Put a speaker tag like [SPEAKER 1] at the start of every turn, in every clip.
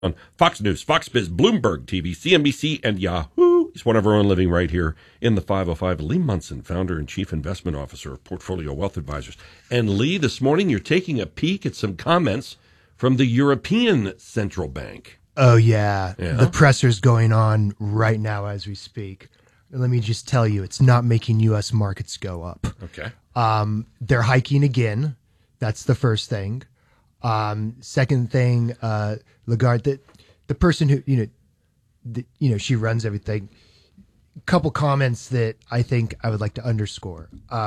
[SPEAKER 1] On Fox News, Fox Biz, Bloomberg TV, CNBC, and Yahoo. He's one of our own, living right here in the 505. Lee Munson, founder and chief investment officer of Portfolio Wealth Advisors. And Lee, this morning you're taking a peek at some comments from the European Central Bank.
[SPEAKER 2] Oh, yeah. The presser's going on right now as we speak. Let me just tell you, it's not making U.S. markets go up.
[SPEAKER 1] Okay.
[SPEAKER 2] They're hiking again. That's the first thing. Second thing, Lagarde, the person who, she runs everything. Couple comments that I think I would like to underscore.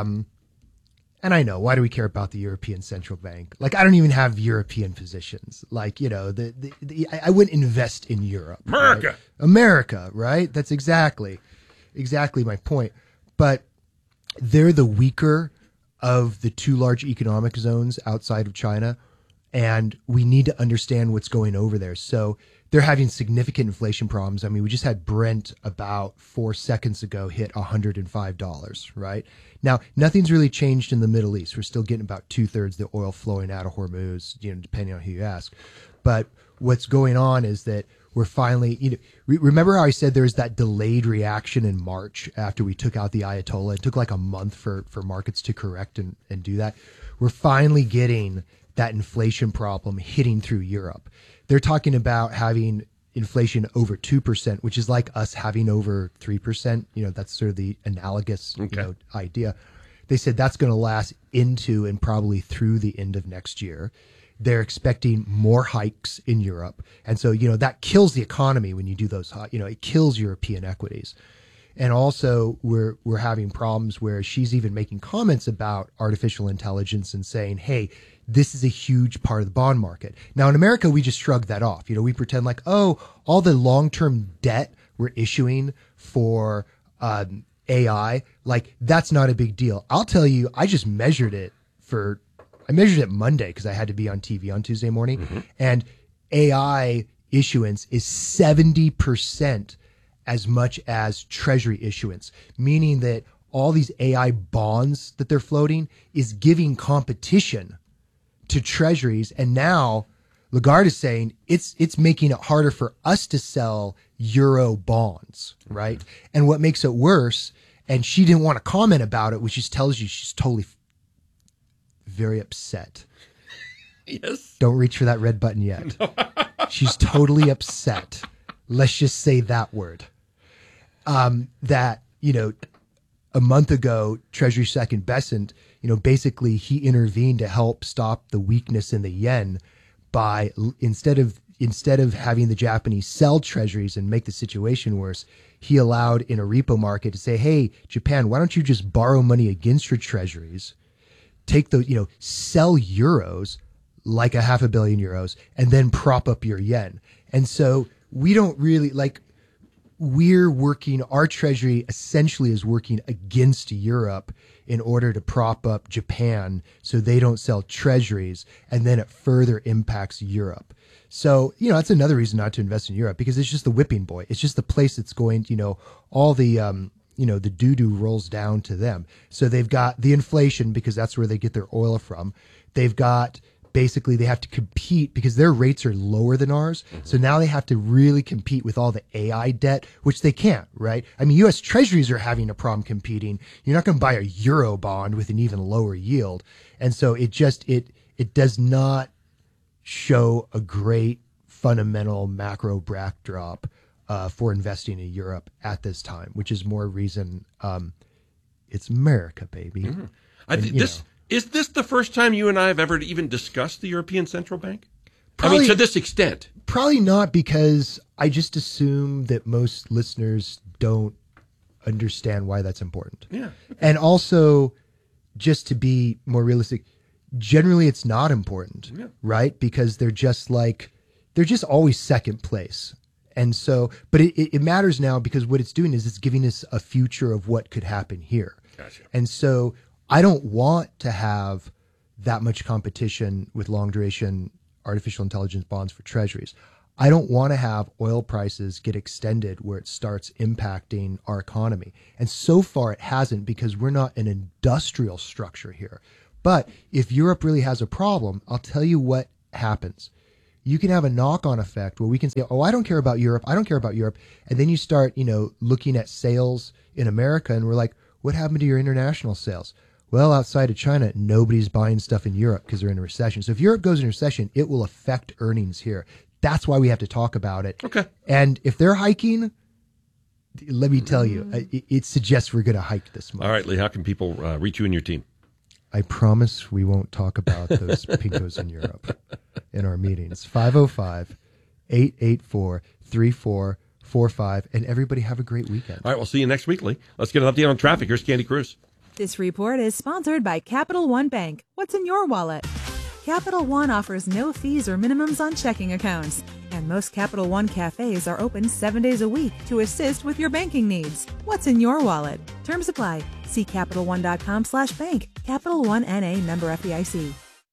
[SPEAKER 2] And I know, why do we care about the European Central Bank? Like, I don't even have European positions. Like, I wouldn't invest in Europe.
[SPEAKER 1] America.
[SPEAKER 2] Right? America, right? That's exactly my point. But they're the weaker of the two large economic zones outside of China. And we need to understand what's going over there. So they're having significant inflation problems. I mean, we just had Brent about 4 seconds ago hit $105, right? Now, nothing's really changed in the Middle East. We're still getting about 2/3 the oil flowing out of Hormuz, depending on who you ask. But what's going on is that we're finally, remember how I said there was that delayed reaction in March after we took out the Ayatollah? It took like a month for markets to correct and do that. We're finally getting that inflation problem hitting through Europe. They're talking about having inflation over 2%, which is like us having over 3%. That's sort of the analogous idea. They said that's going to last into and probably through the end of next year. They're expecting more hikes in Europe. And so, that kills the economy when you do those, it kills European equities. And also we're having problems where she's even making comments about artificial intelligence and saying, hey, this is a huge part of the bond market. Now, in America, we just shrug that off. We pretend like, oh, all the long-term debt we're issuing for AI, like, that's not a big deal. I'll tell you, I just measured it Monday because I had to be on TV on Tuesday morning. Mm-hmm. And AI issuance is 70% as much as Treasury issuance, meaning that all these AI bonds that they're floating is giving competition to treasuries. And now Lagarde is saying it's making it harder for us to sell euro bonds, right? Mm-hmm. And what makes it worse, and she didn't want to comment about it, which just tells you she's totally very upset.
[SPEAKER 1] Yes.
[SPEAKER 2] Don't reach for that red button yet. No. She's totally upset. Let's just say that word. That, a month ago, Treasury Second Bessent, basically he intervened to help stop the weakness in the yen by instead of having the Japanese sell treasuries and make the situation worse, he allowed in a repo market to say, hey, Japan, why don't you just borrow money against your treasuries, take the, sell euros, like $500 million euros, and then prop up your yen. And so we don't really our treasury essentially is working against Europe in order to prop up Japan so they don't sell treasuries, and then it further impacts Europe. So, that's another reason not to invest in Europe, because it's just the whipping boy. It's just the place that's going, all the, the doo-doo rolls down to them. So they've got the inflation because that's where they get their oil from. They've got basically they have to compete because their rates are lower than ours. Mm-hmm. So now they have to really compete with all the AI debt, which they can't, right? I mean, U.S. treasuries are having a problem competing. You're not going to buy a euro bond with an even lower yield. And so it does not show a great fundamental macro backdrop for investing in Europe at this time, which is more reason it's America, baby.
[SPEAKER 1] Mm-hmm. I think is this the first time you and I have ever even discussed the European Central Bank? Probably, to this extent.
[SPEAKER 2] Probably not, because I just assume that most listeners don't understand why that's important.
[SPEAKER 1] Yeah.
[SPEAKER 2] And also, just to be more realistic, generally it's not important, right? Because they're just always second place. And so, but it matters now because what it's doing is it's giving us a future of what could happen here.
[SPEAKER 1] Gotcha.
[SPEAKER 2] And so I don't want to have that much competition with long duration artificial intelligence bonds for treasuries. I don't want to have oil prices get extended where it starts impacting our economy. And so far it hasn't, because we're not an industrial structure here. But if Europe really has a problem, I'll tell you what happens. you can have a knock-on effect where we can say, oh, I don't care about Europe. I don't care about Europe. And then you start, looking at sales in America, and we're like, what happened to your international sales? Well, outside of China, nobody's buying stuff in Europe because they're in a recession. So if Europe goes in recession, it will affect earnings here. That's why we have to talk about it.
[SPEAKER 1] Okay.
[SPEAKER 2] And if they're hiking, let me tell you, it suggests we're going to hike this month.
[SPEAKER 1] All right, Lee, how can people reach you and your team?
[SPEAKER 2] I promise we won't talk about those pinkos in Europe in our meetings. 505-884-3445. And everybody have a great weekend.
[SPEAKER 1] All right, we'll see you next week, Lee. Let's get an update on traffic. Here's Candy Cruz.
[SPEAKER 3] This report is sponsored by Capital One Bank. What's in your wallet? Capital One offers no fees or minimums on checking accounts. And most Capital One cafes are open 7 days a week to assist with your banking needs. What's in your wallet? Terms apply. See CapitalOne.com/bank. Capital One N.A. member FDIC.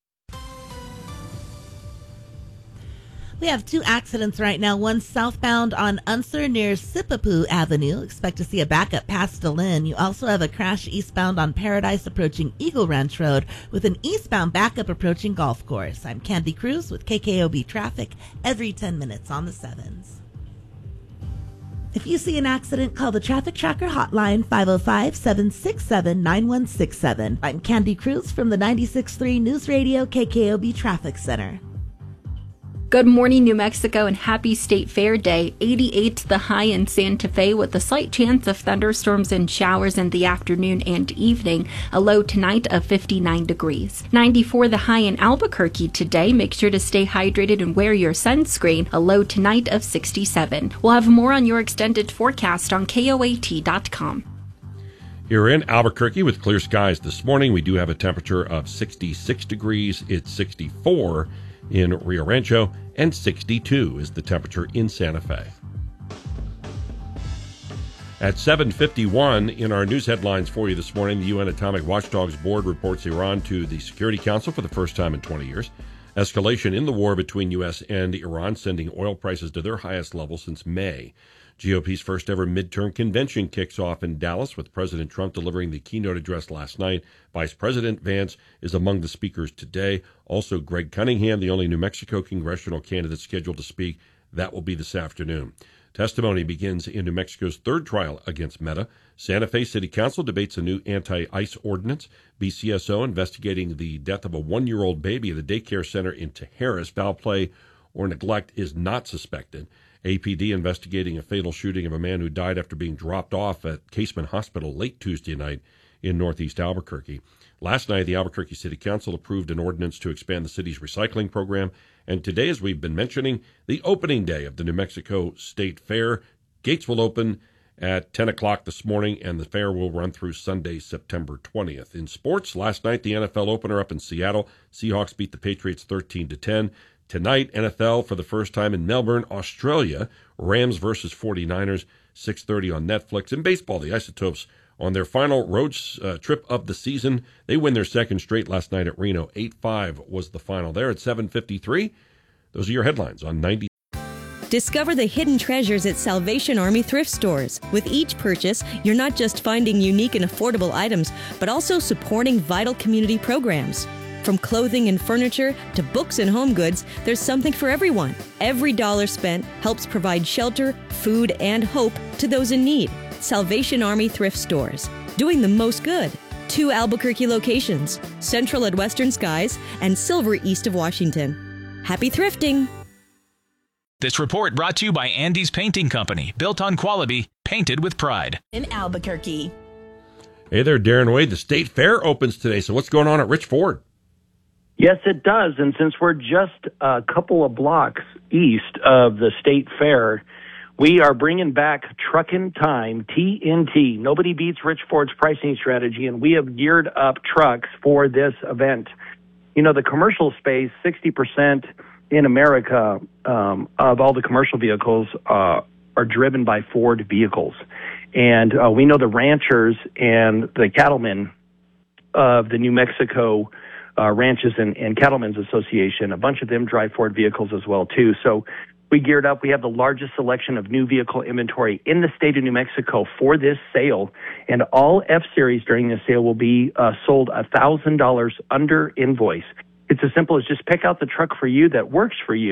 [SPEAKER 4] We have 2 accidents right now. One southbound on Unser near Sipapu Avenue. Expect to see a backup past Delin. You also have a crash eastbound on Paradise approaching Eagle Ranch Road with an eastbound backup approaching Golf Course. I'm Candy Cruz with KKOB Traffic every 10 minutes on the 7s. If you see an accident, call the Traffic Tracker hotline 505-767-9167. I'm Candy Cruz from the 96.3 News Radio KKOB Traffic Center.
[SPEAKER 5] Good morning, New Mexico, and happy State Fair Day. 88 the high in Santa Fe with a slight chance of thunderstorms and showers in the afternoon and evening. A low tonight of 59 degrees. 94 the high in Albuquerque today. Make sure to stay hydrated and wear your sunscreen. A low tonight of 67. We'll have more on your extended forecast on KOAT.com.
[SPEAKER 1] Here in Albuquerque with clear skies this morning, we do have a temperature of 66 degrees. It's 64 in Rio Rancho, and 62 is the temperature in Santa Fe. At 7:51 in our news headlines for you this morning, the UN Atomic Watchdogs Board reports Iran to the Security Council for the first time in 20 years. Escalation in the war between U.S. and Iran, sending oil prices to their highest level since May. GOP's first ever midterm convention kicks off in Dallas with President Trump delivering the keynote address last night. Vice President Vance is among the speakers today. Also, Greg Cunningham, the only New Mexico congressional candidate scheduled to speak. That will be this afternoon. Testimony begins in New Mexico's third trial against Meta. Santa Fe City Council debates a new anti-ICE ordinance. BCSO investigating the death of a 1-year-old baby at a daycare center in Tijeras. Foul play or neglect is not suspected. APD investigating a fatal shooting of a man who died after being dropped off at Casement Hospital late Tuesday night in northeast Albuquerque. Last night, the Albuquerque City Council approved an ordinance to expand the city's recycling program. And today, as we've been mentioning, the opening day of the New Mexico State Fair. Gates will open at 10 o'clock this morning, and the fair will run through Sunday, September 20th. In sports, last night, the NFL opener up in Seattle. Seahawks beat the Patriots 13-10. Tonight, NFL for the first time in Melbourne, Australia. Rams versus 49ers, 6:30 on Netflix. In baseball, the Isotopes on their final road trip of the season. They win their second straight last night at Reno. 8-5 was the final there at 7:53. Those are your headlines on 90.
[SPEAKER 6] Discover the hidden treasures at Salvation Army thrift stores. With each purchase, you're not just finding unique and affordable items, but also supporting vital community programs. From clothing and furniture to books and home goods, there's something for everyone. Every dollar spent helps provide shelter, food, and hope to those in need. Salvation Army thrift stores, doing the most good. 2 Albuquerque locations, Central at Western Skies and Silver east of Washington. Happy thrifting!
[SPEAKER 7] This report brought to you by Andy's Painting Company, built on quality, painted with pride.
[SPEAKER 8] In Albuquerque.
[SPEAKER 1] Hey there, Darren Wade. The State Fair opens today, so what's going on at Rich Ford?
[SPEAKER 9] Yes, it does. And since we're just a couple of blocks east of the State Fair, we are bringing back Truckin' Time, TNT. Nobody beats Rich Ford's pricing strategy, and we have geared up trucks for this event. You know, the commercial space, 60% in America of all the commercial vehicles are driven by Ford vehicles. And we know the ranchers and the cattlemen of the New Mexico Ranches and Cattlemen's Association, a bunch of them drive Ford vehicles as well, too. So we geared up. We have the largest selection of new vehicle inventory in the state of New Mexico for this sale. And all F-Series during this sale will be sold $1,000 under invoice. It's as simple as just pick out the truck for you that works for you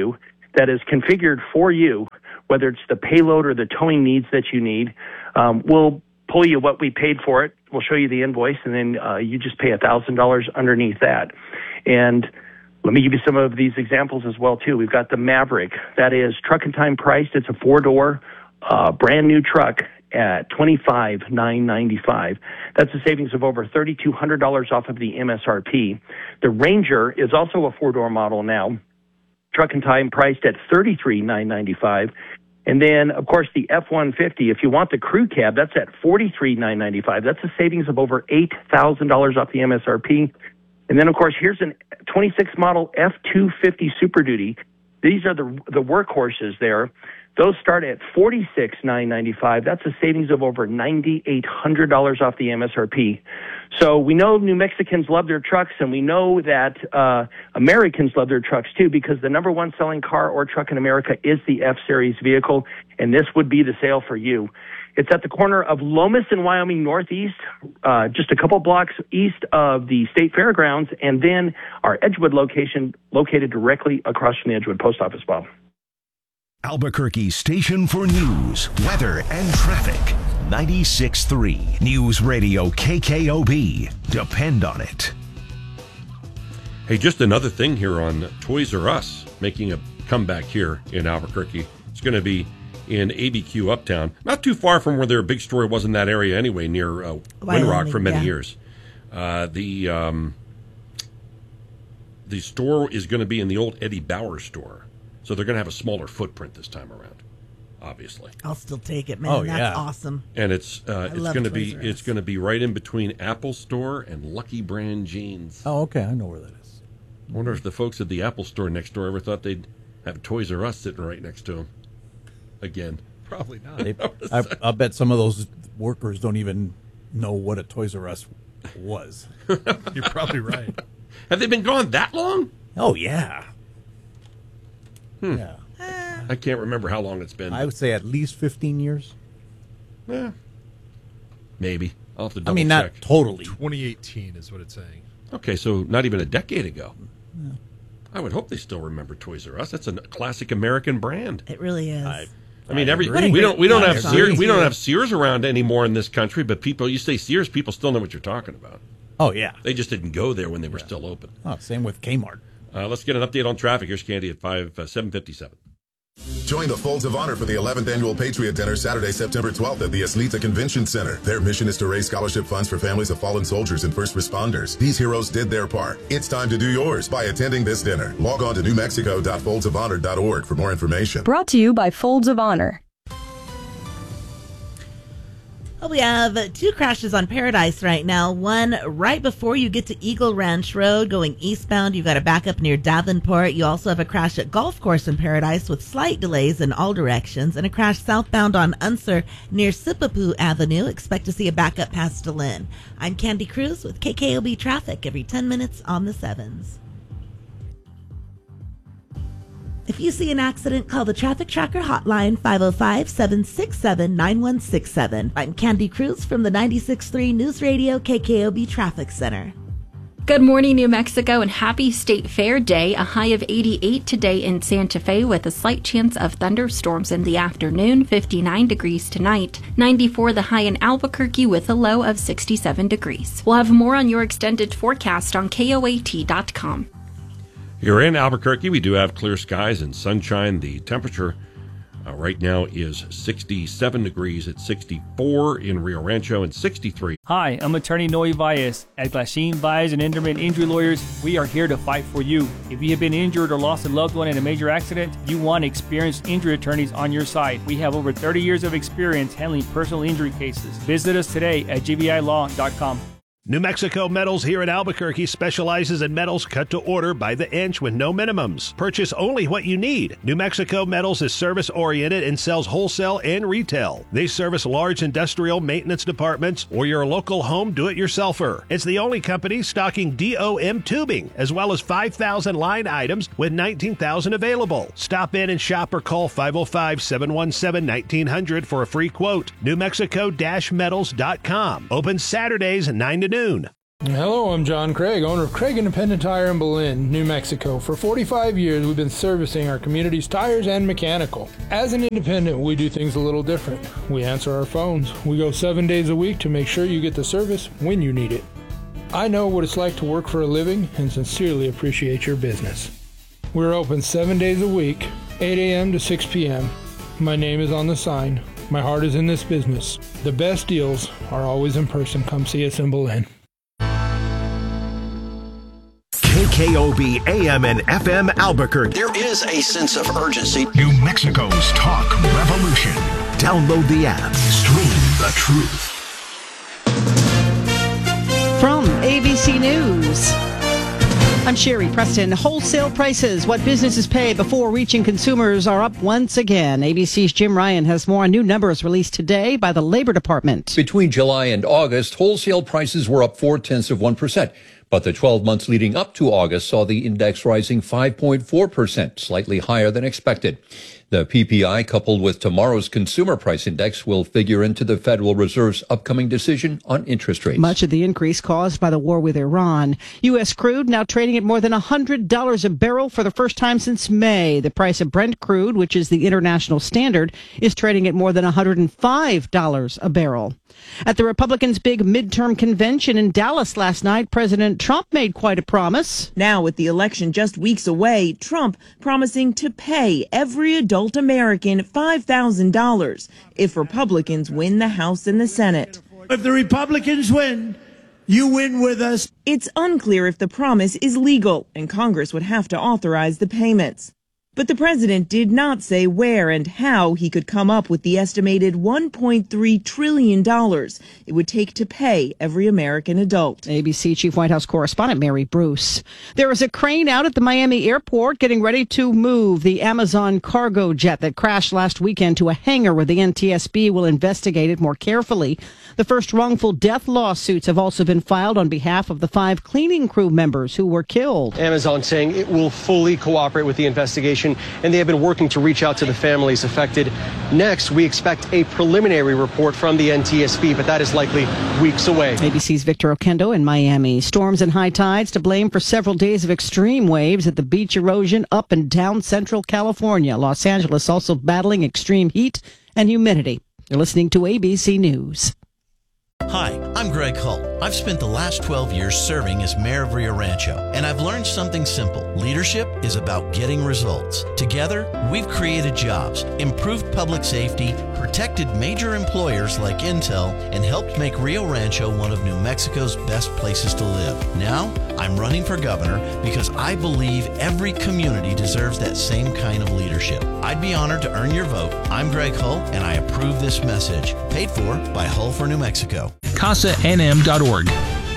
[SPEAKER 9] that is configured for you, whether it's the payload or the towing needs that you need. We'll pull you what we paid for it. We'll show you the invoice, and then you just pay $1,000 underneath that. And let me give you some of these examples as well, too. We've got the Maverick. That is truck and time priced. It's a 4-door, brand new truck at $25,995. That's a savings of over $3,200 off of the MSRP. The Ranger is also a 4-door model now, truck and time priced at $33,995. And then, of course, the F-150, if you want the crew cab, that's at $43,995. That's a savings of over $8,000 off the MSRP. And then, of course, here's a 26 model F-250 Super Duty. These are the workhorses there. Those start at $46,995. That's a savings of over $9,800 off the MSRP. So we know New Mexicans love their trucks, and we know that Americans love their trucks too, because the number one selling car or truck in America is the F-Series vehicle, and this would be the sale for you. It's at the corner of Lomas and Wyoming Northeast, just a couple blocks east of the State Fairgrounds, and then our Edgewood location located directly across from the Edgewood Post Office. Well,
[SPEAKER 8] Albuquerque's station for news, weather, and traffic. 96.3 News Radio KKOB. Depend on it.
[SPEAKER 1] Hey, just another thing here on Toys R Us, making a comeback here in Albuquerque. It's going to be in ABQ Uptown, not too far from where their big store was in that area anyway, near Windrock for many years. The store is going to be in the old Eddie Bauer store. So they're going to have a smaller footprint this time around, obviously.
[SPEAKER 4] I'll still take it, man. That's awesome.
[SPEAKER 1] And it's going to be right in between Apple Store and Lucky Brand Jeans.
[SPEAKER 10] Oh, okay, I know where that is.
[SPEAKER 1] I wonder if the folks at the Apple Store next door ever thought they'd have Toys R Us sitting right next to them. Again,
[SPEAKER 11] probably not.
[SPEAKER 10] I bet some of those workers don't even know what a Toys R Us was.
[SPEAKER 11] You're probably right.
[SPEAKER 1] Have they been gone that long?
[SPEAKER 10] Oh yeah.
[SPEAKER 1] Yeah. I can't remember how long it's been.
[SPEAKER 10] I would say at least 15 years.
[SPEAKER 1] Yeah. Maybe. I'll have to double check.
[SPEAKER 10] Not totally.
[SPEAKER 11] 2018 is what it's saying.
[SPEAKER 1] Okay, so not even a decade ago. Yeah. I would hope they still remember Toys R Us. That's a classic American brand.
[SPEAKER 4] It really is.
[SPEAKER 1] I mean, we don't have Sears. We don't have Sears around anymore in this country. But you say Sears, people still know what you're talking about.
[SPEAKER 10] Oh yeah,
[SPEAKER 1] they just didn't go there when they were still open.
[SPEAKER 10] Oh, same with Kmart.
[SPEAKER 1] Let's get an update on traffic. Here's Candy at 7:57.
[SPEAKER 12] Join the Folds of Honor for the 11th Annual Patriot Dinner Saturday, September 12th at the Aslita Convention Center. Their mission is to raise scholarship funds for families of fallen soldiers and first responders. These heroes did their part. It's time to do yours by attending this dinner. Log on to newmexico.foldsofhonor.org for more information.
[SPEAKER 13] Brought to you by Folds of Honor.
[SPEAKER 4] Well, we have 2 crashes on Paradise right now. One right before you get to Eagle Ranch Road going eastbound. You've got a backup near Davenport. You also have a crash at Golf Course in Paradise with slight delays in all directions. And a crash southbound on Unser near Sipapoo Avenue. Expect to see a backup past DeLynn. I'm Candy Cruz with KKOB Traffic every 10 minutes on the 7s. If you see an accident, call the Traffic Tracker hotline, 505-767-9167. I'm Candy Cruz from the 96.3 News Radio KKOB Traffic Center.
[SPEAKER 5] Good morning, New Mexico, and happy State Fair Day. A high of 88 today in Santa Fe with a slight chance of thunderstorms in the afternoon, 59 degrees tonight. 94 the high in Albuquerque with a low of 67 degrees. We'll have more on your extended forecast on KOAT.com.
[SPEAKER 1] Here in Albuquerque, we do have clear skies and sunshine. The temperature right now is 67 degrees at 64 in Rio Rancho and 63.
[SPEAKER 14] Hi, I'm attorney Noe Valles. At Glasheen Valles and Inderman Injury Lawyers, we are here to fight for you. If you have been injured or lost a loved one in a major accident, you want experienced injury attorneys on your side. We have over 30 years of experience handling personal injury cases. Visit us today at gvilaw.com.
[SPEAKER 15] New Mexico Metals here in Albuquerque specializes in metals cut to order by the inch with no minimums. Purchase only what you need. New Mexico Metals is service-oriented and sells wholesale and retail. They service large industrial maintenance departments or your local home do-it-yourselfer. It's the only company stocking DOM tubing, as well as 5,000 line items with 19,000 available. Stop in and shop or call 505-717-1900 for a free quote. NewMexico-metals.com. Open Saturdays 9 to noon.
[SPEAKER 16] Hello, I'm John Craig, owner of Craig Independent Tire in Belen, New Mexico. For 45 years, we've been servicing our community's tires and mechanical. As an independent, we do things a little different. We answer our phones. We go 7 days a week to make sure you get the service when you need it. I know what it's like to work for a living and sincerely appreciate your business. We're open 7 days a week, 8 a.m. to 6 p.m. My name is on the sign. My heart is in this business. The best deals are always in person. Come see us in Belen.
[SPEAKER 8] KKOB AM and FM Albuquerque.
[SPEAKER 17] There is a sense of urgency.
[SPEAKER 8] New Mexico's talk revolution. Download the app. Stream the truth.
[SPEAKER 18] From ABC News, I'm Sherry Preston. Wholesale prices, what businesses pay before reaching consumers, are up once again. ABC's Jim Ryan has more on new numbers released today by the Labor Department.
[SPEAKER 19] Between July and August, wholesale prices were up 0.4%. But the 12 months leading up to August saw the index rising 5.4%, slightly higher than expected. The PPI, coupled with tomorrow's consumer price index, will figure into the Federal Reserve's upcoming decision on interest rates.
[SPEAKER 18] Much of the increase caused by the war with Iran. U.S. crude now trading at more than $100 a barrel for the first time since May. The price of Brent crude, which is the international standard, is trading at more than $105 a barrel. At the Republicans' big midterm convention in Dallas last night, President Trump made quite a promise.
[SPEAKER 20] Now, with the election just weeks away, Trump promising to pay every adult American $5,000 if Republicans win the House and the Senate.
[SPEAKER 21] If the Republicans win, you win with us.
[SPEAKER 20] It's unclear if the promise is legal, and Congress would have to authorize the payments. But the president did not say where and how he could come up with the estimated $1.3 trillion it would take to pay every American adult.
[SPEAKER 18] ABC Chief White House correspondent Mary Bruce. There is a crane out at the Miami airport getting ready to move the Amazon cargo jet that crashed last weekend to a hangar where the NTSB will investigate it more carefully. The first wrongful death lawsuits have also been filed on behalf of the 5 cleaning crew members who were killed.
[SPEAKER 22] Amazon saying it will fully cooperate with the investigation, and they have been working to reach out to the families affected. Next, we expect a preliminary report from the NTSB, but that is likely weeks away.
[SPEAKER 18] ABC's Victor Oquendo in Miami. Storms and high tides to blame for several days of extreme waves at the beach erosion up and down central California. Los Angeles also battling extreme heat and humidity. You're listening to ABC News.
[SPEAKER 23] Hi, I'm Greg Hull. I've spent the last 12 years serving as mayor of Rio Rancho, and I've learned something simple. Leadership is about getting results. Together, we've created jobs, improved public safety, protected major employers like Intel, and helped make Rio Rancho one of New Mexico's best places to live. Now, I'm running for governor because I believe every community deserves that same kind of leadership. I'd be honored to earn your vote. I'm Greg Hull, and I approve this message. Paid for by Hull for New Mexico.
[SPEAKER 7] CasaNM.org.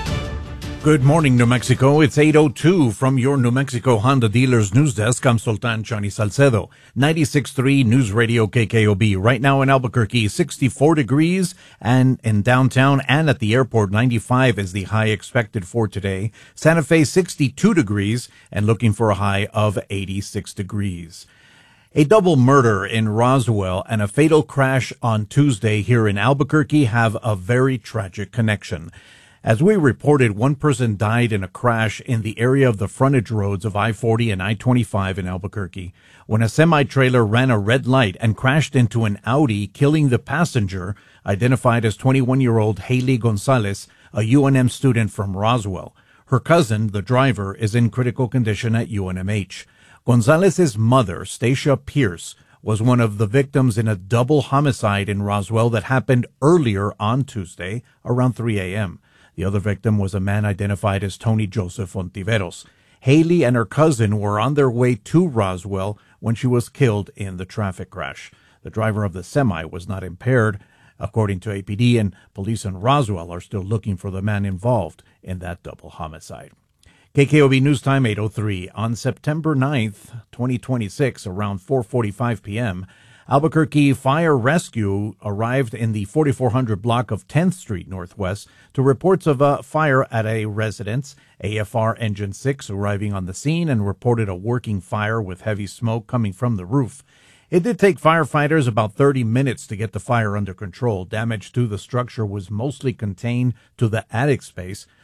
[SPEAKER 24] Good morning, New Mexico. It's 8:02 from your New Mexico Honda Dealers News Desk. I'm Sultan Chani Salcedo. 96.3 News Radio KKOB. Right now in Albuquerque, 64 degrees, and in downtown and at the airport, 95 is the high expected for today. Santa Fe, 62 degrees, and looking for a high of 86 degrees. A double murder in Roswell and a fatal crash on Tuesday here in Albuquerque have a very tragic connection. As we reported, one person died in a crash in the area of the frontage roads of I-40 and I-25 in Albuquerque when a semi-trailer ran a red light and crashed into an Audi, killing the passenger, identified as 21-year-old Haley Gonzalez, a UNM student from Roswell. Her cousin, the driver, is in critical condition at UNMH. Gonzalez's mother, Stacia Pierce, was one of the victims in a double homicide in Roswell that happened earlier on Tuesday around 3 a.m. The other victim was a man identified as Tony Joseph Ontiveros. Haley and her cousin were on their way to Roswell when she was killed in the traffic crash. The driver of the semi was not impaired, according to APD, and police in Roswell are still looking for the man involved in that double homicide. KKOB News Time 8:03 on September 9th, 2026, around 4:45 p.m. Albuquerque Fire Rescue arrived in the 4400 block of 10th Street Northwest to reports of a fire at a residence. AFR Engine 6 arriving on the scene and reported a working fire with heavy smoke coming from the roof. It did take firefighters about 30 minutes to get the fire under control. Damage to the structure was mostly contained to the attic space,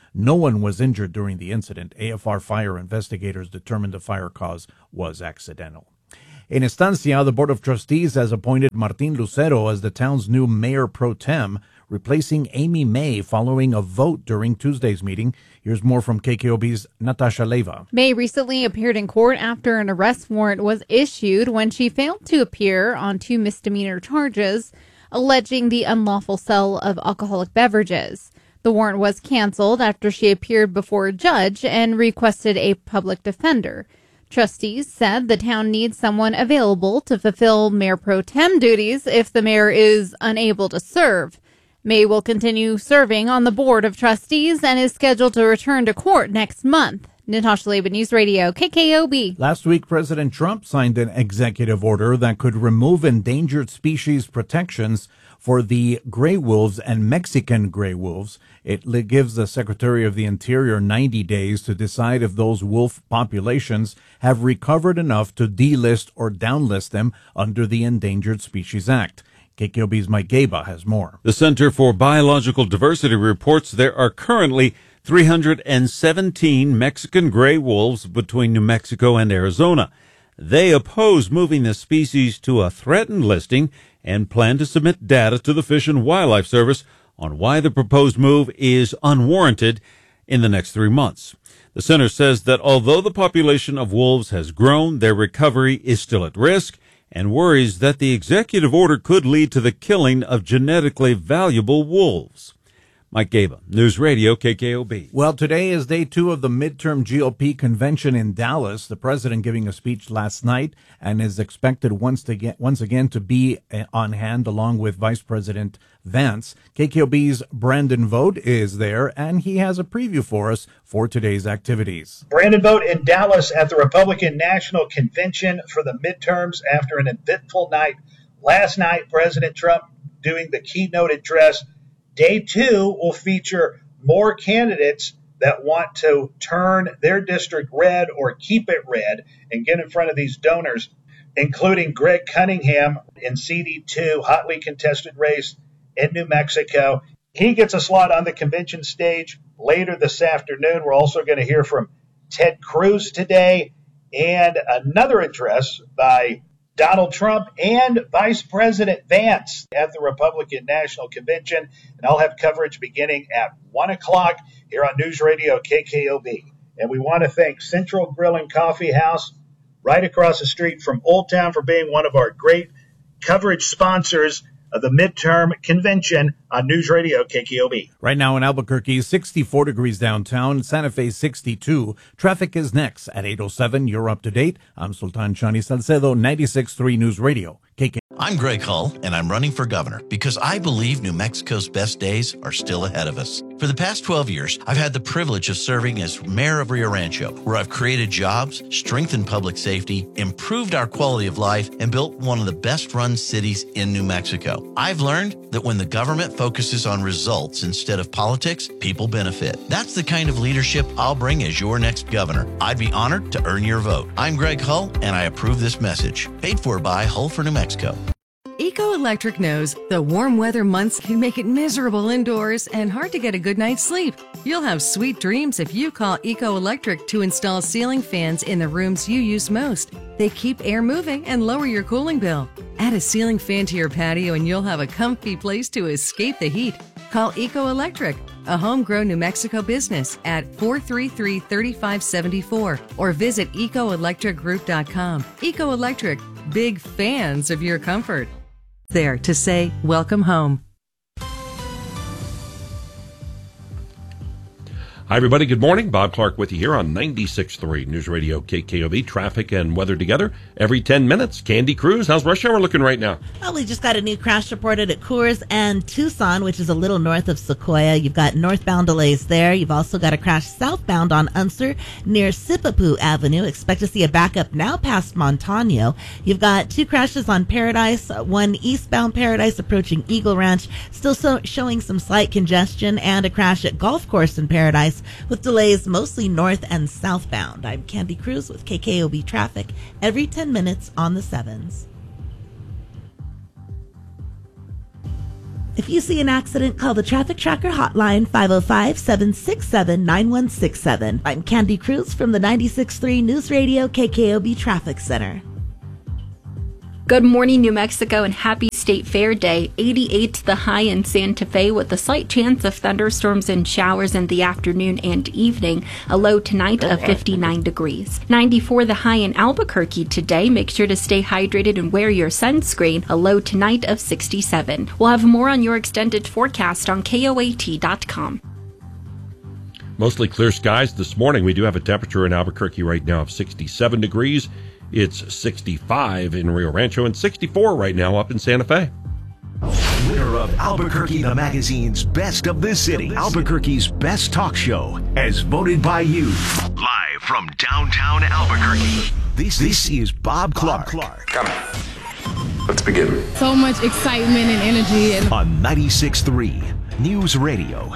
[SPEAKER 24] No one was injured during the incident. AFR fire investigators determined the fire cause was accidental. In Estancia, the Board of Trustees has appointed Martin Lucero as the town's new mayor pro tem, replacing Amy May following a vote during Tuesday's meeting. Here's more from KKOB's Natasha Leva.
[SPEAKER 2] May recently appeared in court after an arrest warrant was issued when she failed to appear on 2 misdemeanor charges, alleging the unlawful sale of alcoholic beverages. The warrant was canceled after she appeared before a judge and requested a public defender. Trustees said the town needs someone available to fulfill mayor pro tem duties if the mayor is unable to serve. May will continue serving on the Board of Trustees and is scheduled to return to court next month. Natasha Leba, News Radio, KKOB.
[SPEAKER 24] Last week, President Trump signed an executive order that could remove endangered species protections for the gray wolves and Mexican gray wolves. It gives the Secretary of the Interior 90 days to decide if those wolf populations have recovered enough to delist or downlist them under the Endangered Species Act. KKOB's Mike Gaba has more.
[SPEAKER 3] The Center for Biological Diversity reports there are currently 317 Mexican gray wolves between New Mexico and Arizona. They oppose moving the species to a threatened listing and plan to submit data to the Fish and Wildlife Service on why the proposed move is unwarranted in the next 3 months. The center says that although the population of wolves has grown, their recovery is still at risk and worries that the executive order could lead to the killing of genetically valuable wolves. Mike Gaba, News Radio, KKOB.
[SPEAKER 24] Well, today is day 2 of the midterm GOP convention in Dallas. The president giving a speech last night and is expected once again to be on hand along with Vice President Vance. KKOB's Brandon Vogt is there, and he has a preview for us for today's activities.
[SPEAKER 6] Brandon Vogt in Dallas at the Republican National Convention for the midterms after an eventful night. Last night, President Trump doing the keynote address. Day 2 will feature more candidates that want to turn their district red or keep it red and get in front of these donors, including Greg Cunningham in CD2, hotly contested race in New Mexico. He gets a slot on the convention stage later this afternoon. We're also going to hear from Ted Cruz today and another address by Donald Trump and Vice President Vance at the Republican National Convention. And I'll have coverage beginning at 1 o'clock here on News Radio KKOB. And we want to thank Central Grill and Coffee House right across the street from Old Town for being one of our great coverage sponsors of the midterm convention on News Radio KKOB.
[SPEAKER 24] Right now in Albuquerque, 64 degrees downtown, Santa Fe 62. Traffic is next at 8:07. You're up to date. I'm Sultan Chani Salcedo, 96.3 News Radio.
[SPEAKER 23] I'm Greg Hull, and I'm running for governor because I believe New Mexico's best days are still ahead of us. For the past 12 years, I've had the privilege of serving as mayor of Rio Rancho, where I've created jobs, strengthened public safety, improved our quality of life, and built one of the best-run cities in New Mexico. I've learned that when the government focuses on results instead of politics, people benefit. That's the kind of leadership I'll bring as your next governor. I'd be honored to earn your vote. I'm Greg Hull, and I approve this message. Paid for by Hull for New Mexico.
[SPEAKER 9] Eco Electric knows the warm weather months can make it miserable indoors and hard to get a good night's sleep. You'll have sweet dreams if you call Eco Electric to install ceiling fans in the rooms you use most. They keep air moving and lower your cooling bill. Add a ceiling fan to your patio and you'll have a comfy place to escape the heat. Call Eco Electric, a homegrown New Mexico business, at 433-3574 or visit ecoelectricgroup.com. Eco Electric, big fans of your comfort. There to say, welcome home.
[SPEAKER 1] Hi, everybody. Good morning. Bob Clark with you here on 96.3 News Radio KKOB. Traffic and weather together every 10 minutes. Candy Cruz, how's rush hour looking right now?
[SPEAKER 4] Well, we just got a new crash reported at Coors and Tucson, which is a little north of Sequoia. You've got northbound delays there. You've also got a crash southbound on Unser near Sipapoo Avenue. Expect to see a backup now past Montano. You've got 2 crashes on Paradise, one eastbound Paradise approaching Eagle Ranch, still showing some slight congestion, and a crash at Golf Course in Paradise with delays mostly north and southbound. I'm Candy Cruz with KKOB Traffic every 10 minutes on the 7s. If you see an accident, call the Traffic Tracker hotline 505-767-9167. I'm Candy Cruz from the 96.3 News Radio KKOB Traffic Center.
[SPEAKER 5] Good morning, New Mexico, and happy State Fair Day. 88 the high in Santa Fe with a slight chance of thunderstorms and showers in the afternoon and evening. A low tonight of 59 degrees. 94 the high in Albuquerque today. Make sure to stay hydrated and wear your sunscreen. A low tonight of 67. We'll have more on your extended forecast on KOAT.com.
[SPEAKER 1] Mostly clear skies this morning. We do have a temperature in Albuquerque right now of 67 degrees. It's 65 in Rio Rancho and 64 right now up in Santa Fe.
[SPEAKER 8] Winner of Albuquerque the Magazine's Best of the City, Albuquerque's Best Talk Show, as voted by you. Live from downtown Albuquerque, this is Bob Clark.
[SPEAKER 10] Come on. Let's begin.
[SPEAKER 11] So much excitement and energy.
[SPEAKER 8] On 96.3 News Radio,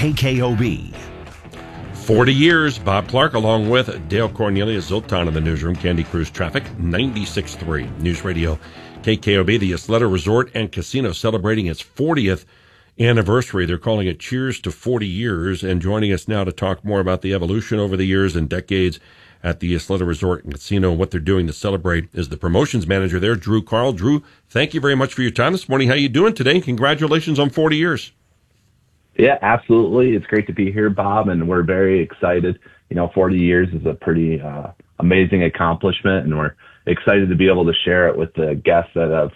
[SPEAKER 8] KKOB.
[SPEAKER 1] 40 years, Bob Clark, along with Dale Cornelius Zoltan in the newsroom, Candy Cruz Traffic, 96.3 News Radio, KKOB. The Ysleta Resort and Casino celebrating its 40th anniversary. They're calling it Cheers to 40 Years, and joining us now to talk more about the evolution over the years and decades at the Ysleta Resort and Casino and what they're doing to celebrate is the promotions manager there, Drew Carl. Drew, thank you very much for your time this morning. How are you doing today? Congratulations on 40 years.
[SPEAKER 12] Yeah, absolutely. It's great to be here, Bob, and we're very excited. 40 years is a pretty amazing accomplishment, and we're excited to be able to share it with the guests that have,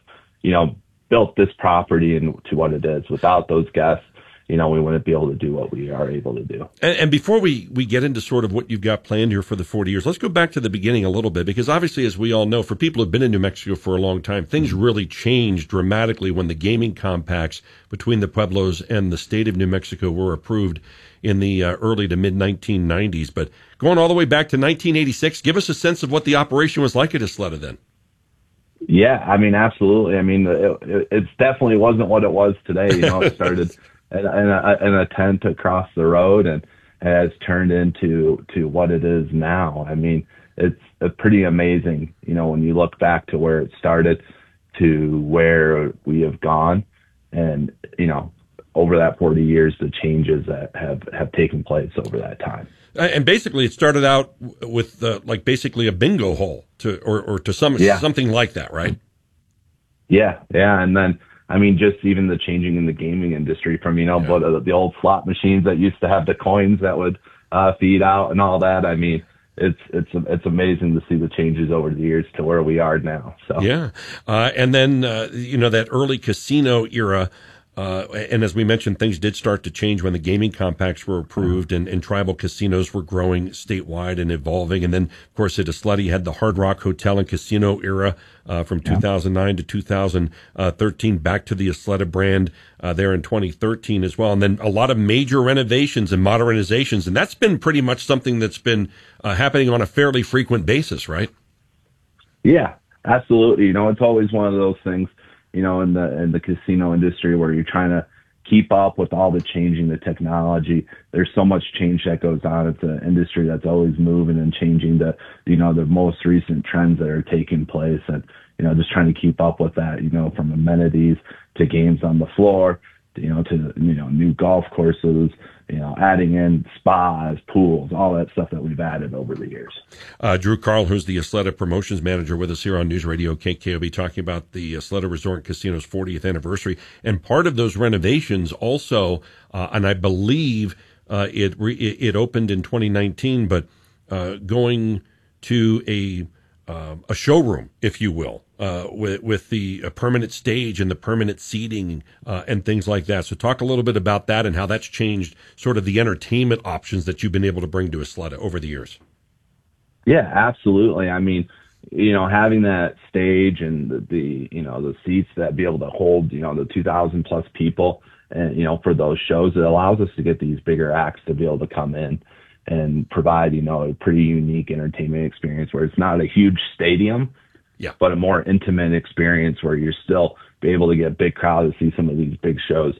[SPEAKER 12] built this property into what it is. Without those guests, we wouldn't be able to do what we are able to do.
[SPEAKER 1] And before we get into sort of what you've got planned here for the 40 years, let's go back to the beginning a little bit, because obviously, as we all know, for people who've been in New Mexico for a long time, things really changed dramatically when the gaming compacts between the Pueblos and the state of New Mexico were approved in the early to mid-1990s. But going all the way back to 1986, give us a sense of what the operation was like at Ysleta then.
[SPEAKER 12] Yeah, absolutely. It definitely wasn't what it was today. It started in a tent across the road and has turned into what it is now. It's pretty amazing, when you look back to where it started to where we have gone, and over that 40 years, the changes that have taken place over that time.
[SPEAKER 1] And basically, it started out with basically a bingo hole something like that, right?
[SPEAKER 12] Yeah, and then just even the changing in the gaming industry from the old slot machines that used to have the coins that would feed out and all that. It's amazing to see the changes over the years to where we are now. So
[SPEAKER 1] yeah, and then that early casino era. And as we mentioned, things did start to change when the gaming compacts were approved and tribal casinos were growing statewide and evolving. And then, of course, at Ysleta, you had the Hard Rock Hotel and Casino era from 2009 to 2013, back to the Ysleta brand there in 2013 as well. And then a lot of major renovations and modernizations. And that's been pretty much something that's been happening on a fairly frequent basis, right?
[SPEAKER 12] Yeah, absolutely. It's always one of those things, in the casino industry where you're trying to keep up with all the changing, the technology. There's so much change that goes on. It's an industry that's always moving and changing the most recent trends that are taking place, and, just trying to keep up with that, from amenities to games on the floor, to new golf courses, adding in spas, pools, all that stuff that we've added over the years.
[SPEAKER 1] Drew Carl, who's the Ysleta promotions manager, with us here on News Radio KKOB, talking about the Ysleta Resort and Casino's 40th anniversary. And part of those renovations also, and I believe it opened in 2019, but going to a showroom, if you will, with the permanent stage and the permanent seating and things like that. So talk a little bit about that and how that's changed sort of the entertainment options that you've been able to bring to Ysleta over the years.
[SPEAKER 12] Yeah, absolutely. Having that stage and the seats that be able to hold, the 2,000 plus people, and, for those shows, it allows us to get these bigger acts to be able to come in and provide, a pretty unique entertainment experience where it's not a huge stadium, but a more intimate experience where you're still be able to get big crowds to see some of these big shows.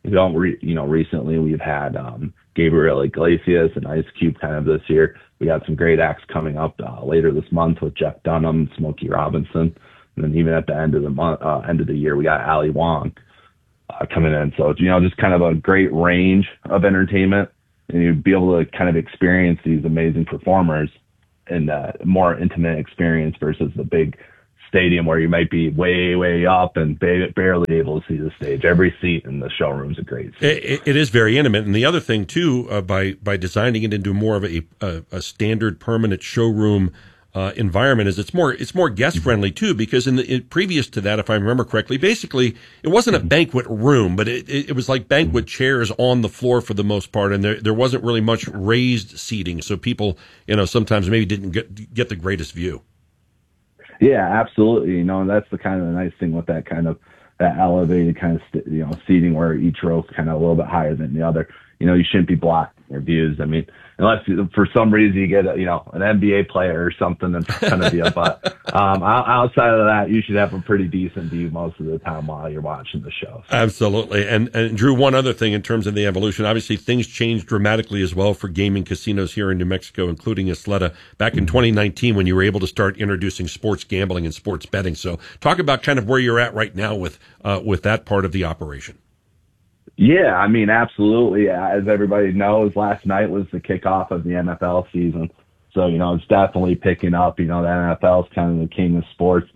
[SPEAKER 12] Recently we've had Gabriel Iglesias and Ice Cube kind of this year. We got some great acts coming up later this month with Jeff Dunham, Smokey Robinson, and then even at the end of the year we got Ali Wong. coming in. So, just kind of a great range of entertainment, and you'd be able to kind of experience these amazing performers in a more intimate experience versus the big stadium where you might be way, way up and barely able to see the stage. Every seat in the showroom is a great seat.
[SPEAKER 1] It is very intimate. And the other thing, too, by designing it into more of a standard permanent showroom environment, is it's more guest friendly, too, because previous to that, if I remember correctly, basically it wasn't a banquet room, but it was like banquet chairs on the floor for the most part. And there wasn't really much raised seating. So people, sometimes maybe didn't get the greatest view.
[SPEAKER 12] Yeah, absolutely. And that's the kind of the nice thing with that kind of that elevated kind of seating where each row's kind of a little bit higher than the other. You shouldn't be blocking your views. I mean, unless for some reason you get an NBA player or something that's kind of deal. But outside of that, you should have a pretty decent view most of the time while you're watching the show. So.
[SPEAKER 1] Absolutely. And Drew, one other thing in terms of the evolution, obviously things changed dramatically as well for gaming casinos here in New Mexico, including Ysleta back in 2019 when you were able to start introducing sports gambling and sports betting. So talk about kind of where you're at right now with that part of the operation.
[SPEAKER 12] Yeah, I mean, absolutely. As everybody knows, last night was the kickoff of the NFL season. So, it's definitely picking up. The NFL is kind of the king of sports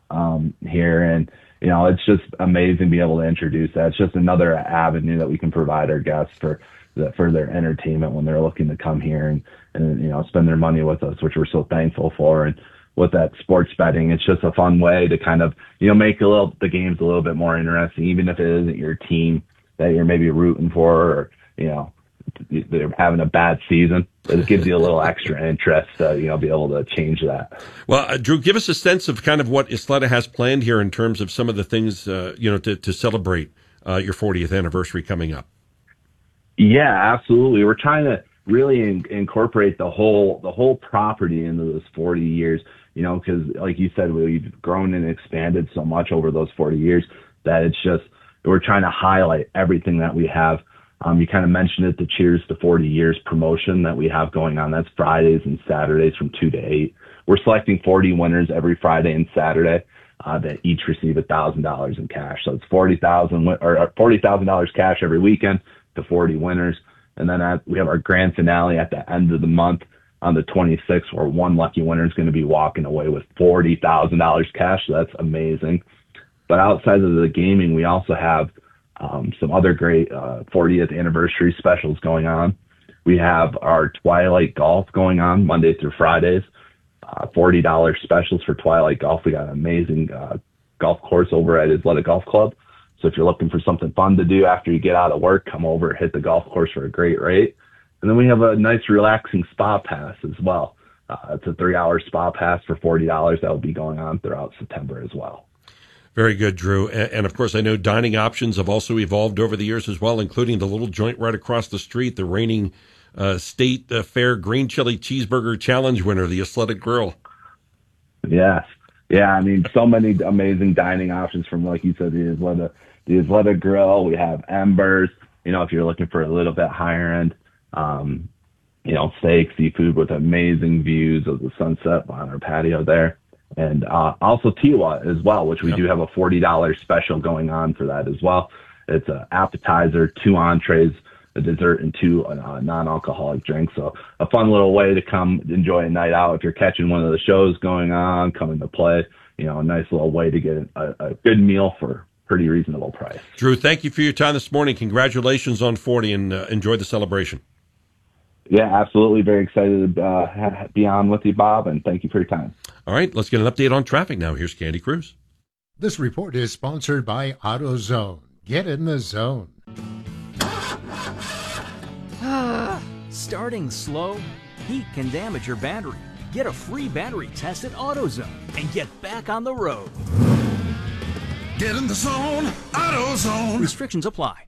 [SPEAKER 12] here. And, it's just amazing to be able to introduce that. It's just another avenue that we can provide our guests for their entertainment when they're looking to come here and spend their money with us, which we're so thankful for. And with that sports betting, it's just a fun way to kind of, make the games a little bit more interesting, even if it isn't your team that you're maybe rooting for, or, they're having a bad season. It gives you a little extra interest to, be able to change that.
[SPEAKER 1] Well, Drew, give us a sense of kind of what Ysleta has planned here in terms of some of the things, to celebrate your 40th anniversary coming up.
[SPEAKER 12] Yeah, absolutely. We're trying to really incorporate the whole property into those 40 years, because like you said, we've grown and expanded so much over those 40 years that it's just, we're trying to highlight everything that we have. You kind of mentioned it, the Cheers to 40 Years promotion that we have going on. That's Fridays and Saturdays from 2 to 8. We're selecting 40 winners every Friday and Saturday that each receive $1,000 in cash. So it's $40,000 cash every weekend to 40 winners. And then we have our grand finale at the end of the month on the 26th, where one lucky winner is going to be walking away with $40,000 cash. So that's amazing. But outside of the gaming, we also have some other great 40th anniversary specials going on. We have our Twilight Golf going on Monday through Fridays, $40 specials for Twilight Golf. We got an amazing golf course over at Ysleta Golf Club. So if you're looking for something fun to do after you get out of work, come over, hit the golf course for a great rate. And then we have a nice relaxing spa pass as well. It's a 3-hour spa pass for $40 that will be going on throughout September as well.
[SPEAKER 1] Very good, Drew. And of course, I know dining options have also evolved over the years as well, including the little joint right across the street, the reigning State Fair Green Chili Cheeseburger Challenge winner, the Ysleta Grill.
[SPEAKER 12] Yes. Yeah, I mean, so many amazing dining options from, like you said, the Ysleta Grill. We have Embers, if you're looking for a little bit higher end, steak, seafood with amazing views of the sunset on our patio there. And also Tiwa as well, which we do have a $40 special going on for that as well. It's an appetizer, 2 entrees, a dessert, and 2 non-alcoholic drinks. So a fun little way to come enjoy a night out. If you're catching one of the shows going on, coming to play, a nice little way to get a good meal for a pretty reasonable price.
[SPEAKER 1] Drew, thank you for your time this morning. Congratulations on 40 and enjoy the celebration.
[SPEAKER 12] Yeah, absolutely. Very excited to be on with you, Bob, and thank you for your time.
[SPEAKER 1] All right, let's get an update on traffic now. Here's Candy Cruz.
[SPEAKER 13] This report is sponsored by AutoZone. Get in the zone.
[SPEAKER 14] Starting slow? Heat can damage your battery. Get a free battery test at AutoZone and get back on the road.
[SPEAKER 21] Get in the zone, AutoZone.
[SPEAKER 14] Restrictions apply.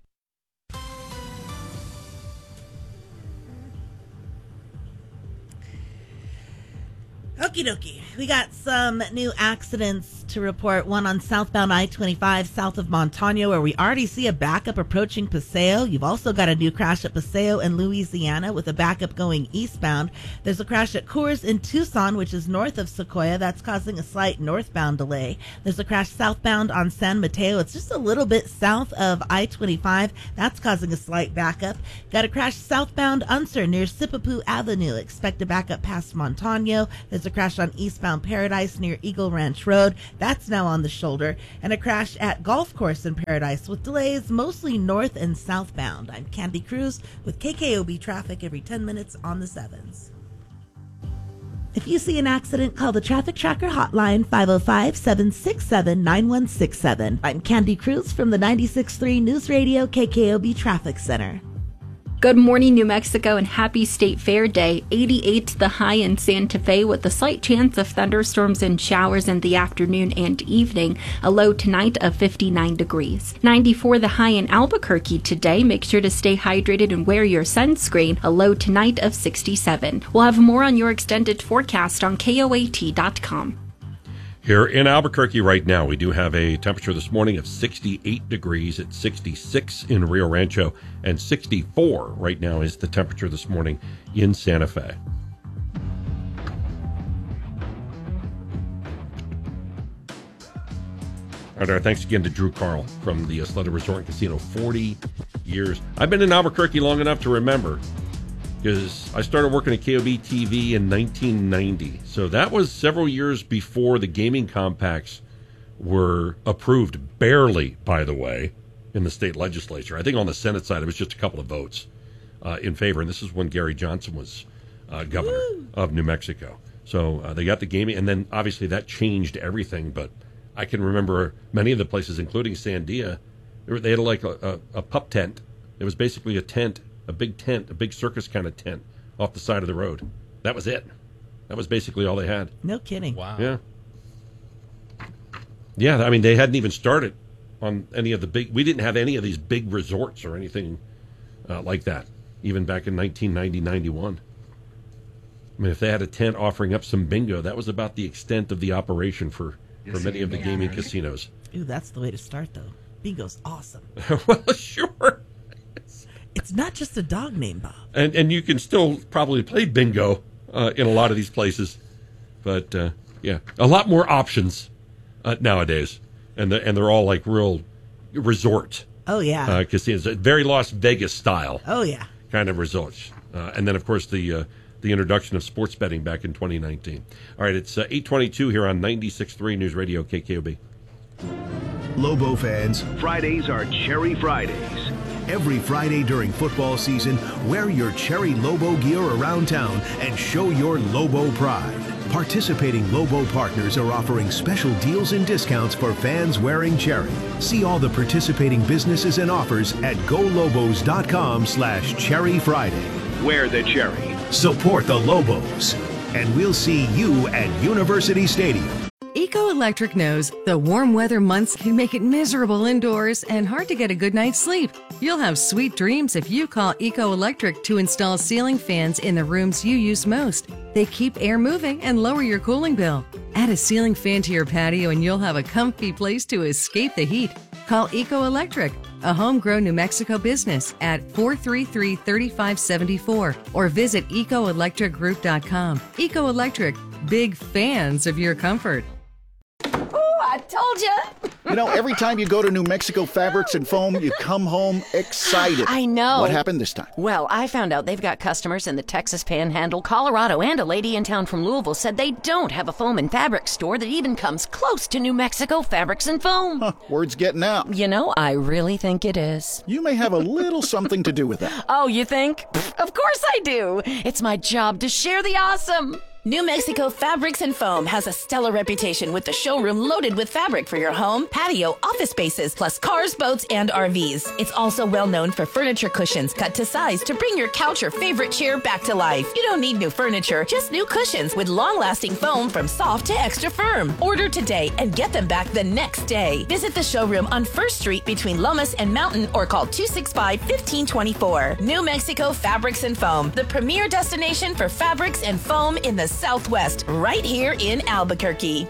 [SPEAKER 4] Okie dokie. We got some new accidents to report. One on southbound I-25 south of Montano, where we already see a backup approaching Paseo. You've also got a new crash at Paseo in Louisiana with a backup going eastbound. There's a crash at Coors in Tucson, which is north of Sequoia. That's causing a slight northbound delay. There's a crash southbound on San Mateo. It's just a little bit south of I-25. That's causing a slight backup. Got a crash southbound Unser near Sipapoo Avenue. Expect a backup past Montano. There's a crash on eastbound Paradise near Eagle Ranch Road. That's now on the shoulder. And a crash at Golf Course in Paradise with delays mostly north and southbound. I'm Candy Cruz with KKOB traffic every 10 minutes on the 7s. If you see an accident, call the Traffic Tracker hotline 505-767-9167. I'm Candy Cruz from the 96.3 News Radio KKOB Traffic Center.
[SPEAKER 5] Good morning, New Mexico, and happy State Fair Day. 88 the high in Santa Fe with a slight chance of thunderstorms and showers in the afternoon and evening. A low tonight of 59 degrees. 94 the high in Albuquerque today. Make sure to stay hydrated and wear your sunscreen. A low tonight of 67. We'll have more on your extended forecast on KOAT.com.
[SPEAKER 1] Here in Albuquerque right now, we do have a temperature this morning of 68 degrees. It's 66 in Rio Rancho, and 64 right now is the temperature this morning in Santa Fe. All right, thanks again to Drew Carl from the Isleta Resort and Casino. 40 years. I've been in Albuquerque long enough to remember, because I started working at KOB TV in 1990. So that was several years before the gaming compacts were approved, barely, by the way, in the state legislature. I think on the Senate side, it was just a couple of votes in favor. And this is when Gary Johnson was governor of New Mexico. So they got the gaming, and then obviously that changed everything. But I can remember many of the places, including Sandia, they had like a pup tent. It was basically a tent. A big tent, a big circus kind of tent off the side of the road. That was it. That was basically all they had.
[SPEAKER 4] No kidding.
[SPEAKER 15] Wow.
[SPEAKER 1] Yeah. Yeah, I mean, they hadn't even started on any of the big... We didn't have any of these big resorts or anything like that, even back in 1990, 91. I mean, if they had a tent offering up some bingo, that was about the extent of the operation for many of the gaming casinos.
[SPEAKER 4] Ooh, that's the way to start, though. Bingo's awesome.
[SPEAKER 1] Well, sure.
[SPEAKER 4] It's not just a dog named Bob.
[SPEAKER 1] And you can still probably play bingo in a lot of these places. But, yeah, a lot more options nowadays. And they're all like real resort casinos. Very Las Vegas style.
[SPEAKER 4] Oh, yeah.
[SPEAKER 1] Kind of resorts. And then, of course, the introduction of sports betting back in 2019. All right, it's 8:22 here on 96.3 News Radio KKOB.
[SPEAKER 8] Lobo fans, Fridays are Cherry Fridays. Every Friday during football season, wear your Cherry Lobo gear around town and show your Lobo pride. Participating Lobo partners are offering special deals and discounts for fans wearing Cherry. See all the participating businesses and offers at golobos.com/Cherry Friday. Wear the Cherry. Support the Lobos. And we'll see you at University Stadium.
[SPEAKER 9] Eco Electric knows the warm weather months can make it miserable indoors and hard to get a good night's sleep. You'll have sweet dreams if you call Eco Electric to install ceiling fans in the rooms you use most. They keep air moving and lower your cooling bill. Add a ceiling fan to your patio and you'll have a comfy place to escape the heat. Call Eco Electric, a homegrown New Mexico business, at 433-3574 or visit ecoelectricgroup.com. Eco Electric, big fans of your comfort.
[SPEAKER 16] I told you.
[SPEAKER 17] You know, every time you go to New Mexico Fabrics and Foam, you come home excited.
[SPEAKER 16] I know.
[SPEAKER 17] What happened this time?
[SPEAKER 16] Well, I found out they've got customers in the Texas Panhandle, Colorado, and a lady in town from Louisville said they don't have a foam and fabric store that even comes close to New Mexico Fabrics and Foam.
[SPEAKER 17] Huh, word's getting out.
[SPEAKER 16] You know, I really think it is.
[SPEAKER 17] You may have a little something to do with that.
[SPEAKER 16] Oh, you think? Of course I do. It's my job to share the awesome.
[SPEAKER 19] New Mexico Fabrics and Foam has a stellar reputation with the showroom loaded with fabric for your home, patio, office spaces, plus cars, boats, and RVs. It's also well known for furniture cushions cut to size to bring your couch or favorite chair back to life. You don't need new furniture, just new cushions with long-lasting foam from soft to extra firm. Order today and get them back the next day. Visit the showroom on 1st Street between Lomas and Mountain or call 265-1524. New Mexico Fabrics and Foam, the premier destination for fabrics and foam in the Southwest, right here in Albuquerque.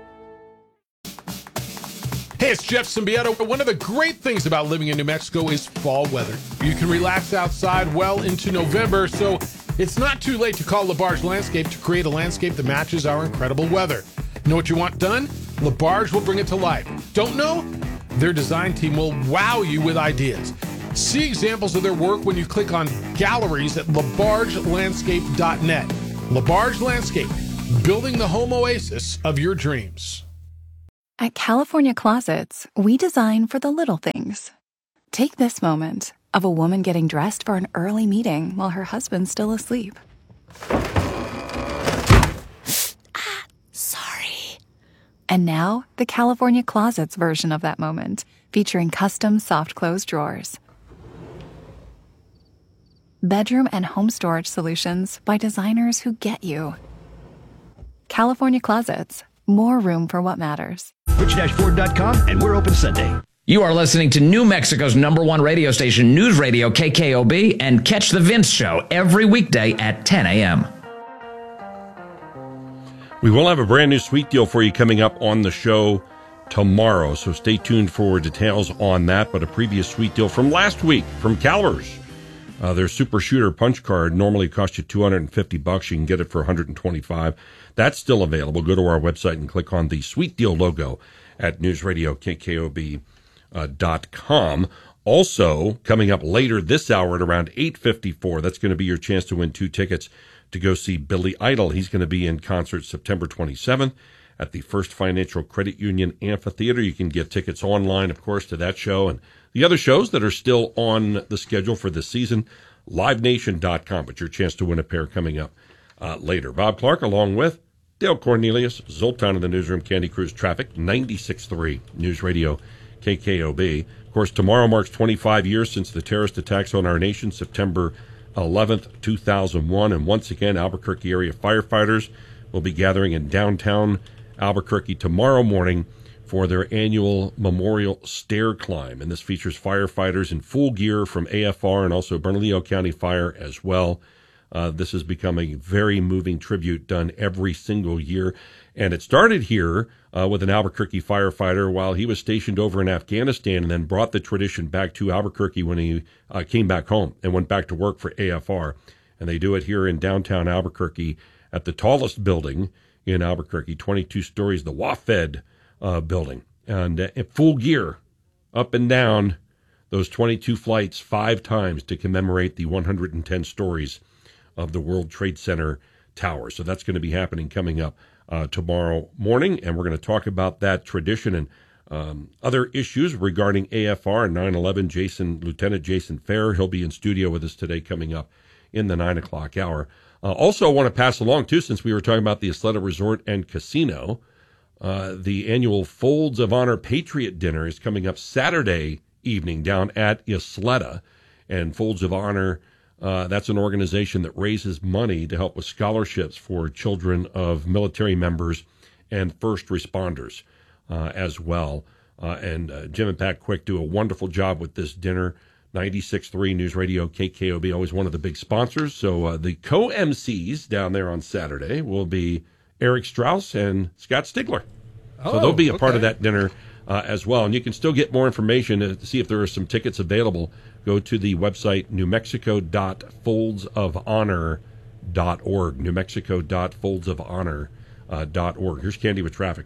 [SPEAKER 15] Hey, it's Jeff Symbieta. One of the great things about living in New Mexico is fall weather. You can relax outside well into November, so it's not too late to call LaBarge Landscape to create a landscape that matches our incredible weather. Know what you want done? LaBarge will bring it to life. Don't know? Their design team will wow you with ideas. See examples of their work when you click on galleries at labargelandscape.net. LaBarge Landscape, building the home oasis of your dreams.
[SPEAKER 18] At California Closets, we design for the little things. Take this moment of a woman getting dressed for an early meeting while her husband's still asleep. Sorry. And now, the California Closets version of that moment, featuring custom soft close drawers. Bedroom and home storage solutions by designers who get you. California Closets. More room for what matters.
[SPEAKER 8] Rich-Ford.com, and we're open Sunday.
[SPEAKER 20] You are listening to New Mexico's #1 radio station, News Radio KKOB, and catch The Vince Show every weekday at 10 a.m.
[SPEAKER 1] We will have a brand new sweet deal for you coming up on the show tomorrow, so stay tuned for details on that. But a previous sweet deal from last week from Calibers. Their Super Shooter punch card normally costs you $250. You can get it for $125. That's still available. Go to our website and click on the Sweet Deal logo at newsradiokkob.com. Also, coming up later this hour at around 8:54, that's going to be your chance to win 2 tickets to go see Billy Idol. He's going to be in concert September 27th at the First Financial Credit Union Amphitheater. You can get tickets online, of course, to that show and the other shows that are still on the schedule for this season, livenation.com. But your chance to win a pair coming up later. Bob Clark, along with Dale Cornelius, Zoltan in the newsroom, Candy Cruz Traffic, 96.3 News Radio KKOB. Of course, tomorrow marks 25 years since the terrorist attacks on our nation, September 11th, 2001. And once again, Albuquerque area firefighters will be gathering in downtown Albuquerque tomorrow morning for their annual memorial stair climb. And this features firefighters in full gear from AFR and also Bernalillo County Fire as well. This has become a very moving tribute done every single year. And it started here with an Albuquerque firefighter while he was stationed over in Afghanistan, and then brought the tradition back to Albuquerque when he came back home and went back to work for AFR. And they do it here in downtown Albuquerque at the tallest building in Albuquerque, 22 stories, the WAFED building. And in full gear, up and down those 22 flights 5 times to commemorate the 110 stories of the World Trade Center tower. So that's going to be happening coming up tomorrow morning, and we're going to talk about that tradition and other issues regarding AFR and 9/11. Lieutenant Jason Fair, he'll be in studio with us today coming up in the 9 o'clock hour. Also, I want to pass along, too, since we were talking about the Isleta Resort and Casino, the annual Folds of Honor Patriot Dinner is coming up Saturday evening down at Isleta. And Folds of Honor, that's an organization that raises money to help with scholarships for children of military members and first responders as well. And Jim and Pat Quick do a wonderful job with this dinner. 96.3 News Radio KKOB, always one of the big sponsors. So the co-MCs down there on Saturday will be Eric Strauss and Scott Stigler. So they'll be a part of that dinner as well. And you can still get more information to see if there are some tickets available. Go to the website newmexico.foldsofhonor.org, newmexico.foldsofhonor.org. Here's Candy with traffic.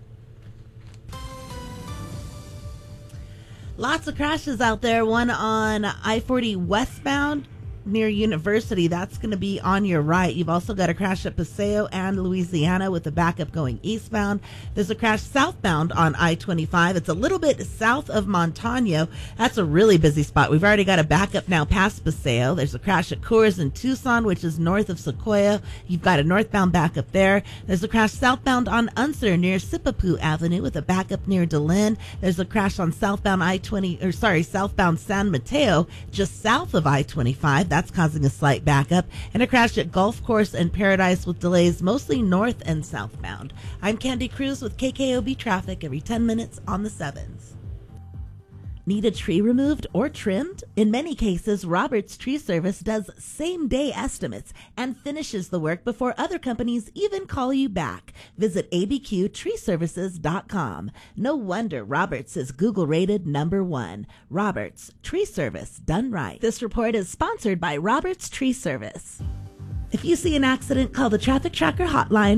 [SPEAKER 4] Lots of crashes out there. One on I-40 westbound near University. That's going to be on your right. You've also got a crash at Paseo and Louisiana with a backup going eastbound. There's a crash southbound on I-25. It's a little bit south of Montano. That's a really busy spot. We've already got a backup now past Paseo. There's a crash at Coors in Tucson, which is north of Sequoia. You've got a northbound backup there. There's a crash southbound on Unser near Sipapoo Avenue with a backup near DeLynn. There's a crash on southbound southbound San Mateo just south of I-25. That's causing a slight backup. And a crash at Golf Course and Paradise with delays mostly north and southbound. I'm Candy Cruz with KKOB Traffic every 10 minutes on the 7s. Need a tree removed or trimmed? In many cases, Roberts Tree Service does same-day estimates and finishes the work before other companies even call you back. Visit abqtreeservices.com. No wonder Roberts is Google-rated #1. Roberts Tree Service, done right. This report is sponsored by Roberts Tree Service. If you see an accident, call the Traffic Tracker hotline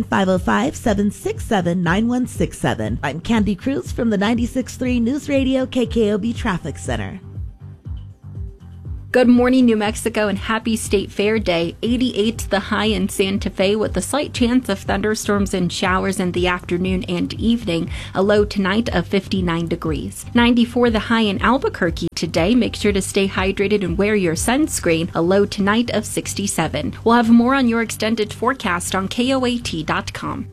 [SPEAKER 4] 505-767-9167. I'm Candy Cruz from the 96.3 News Radio KKOB Traffic Center.
[SPEAKER 5] Good morning, New Mexico, and happy State Fair Day. 88 the high in Santa Fe with a slight chance of thunderstorms and showers in the afternoon and evening. A low tonight of 59 degrees. 94 the high in Albuquerque today. Make sure to stay hydrated and wear your sunscreen. A low tonight of 67. We'll have more on your extended forecast on KOAT.com.